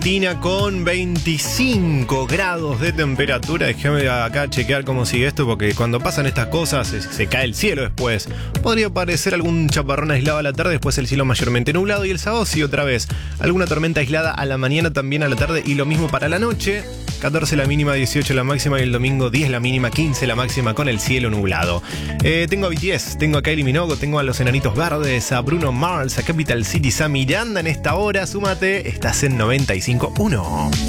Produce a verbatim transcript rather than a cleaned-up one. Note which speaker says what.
Speaker 1: Argentina con veinticinco grados de temperatura. Déjame acá chequear cómo sigue esto, porque cuando pasan estas cosas se, se cae el cielo después. Podría parecer algún chaparrón aislado a la tarde, después el cielo mayormente nublado, y el sábado sí otra vez alguna tormenta aislada a la mañana, también a la tarde, y lo mismo para la noche. catorce la mínima, dieciocho la máxima, y el domingo diez la mínima, quince la máxima con el cielo nublado. Eh, tengo a B T S, tengo a Kylie Minogue, tengo a los Enanitos Verdes, a Bruno Mars, a Capital Cities, a Miranda en esta hora. Súmate, estás en noventa y cinco punto uno.